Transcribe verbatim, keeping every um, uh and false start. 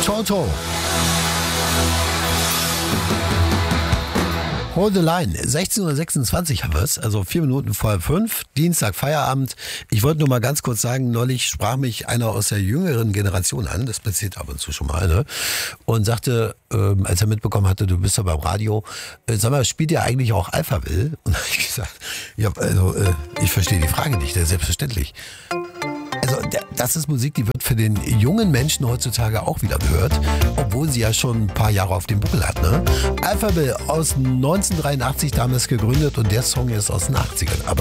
Toto. Hold the line. sechzehn Uhr sechsundzwanzig haben wir es, also vier Minuten vor fünf, Dienstag, Feierabend. Ich wollte nur mal ganz kurz sagen, neulich sprach mich einer aus der jüngeren Generation an, das passiert ab und zu schon mal, ne? Und sagte, ähm, als er mitbekommen hatte, du bist ja beim Radio, äh, sag mal, spielt ihr eigentlich auch Alphaville? Und da habe ich gesagt, ja, also äh, ich verstehe die Frage nicht, selbstverständlich. Also das ist Musik, die wird für den jungen Menschen heutzutage auch wieder gehört, obwohl sie ja schon ein paar Jahre auf dem Buckel hat. Ne? Alphaville aus neunzehnhundertdreiundachtzig damals gegründet und der Song ist aus den achtzigern. Aber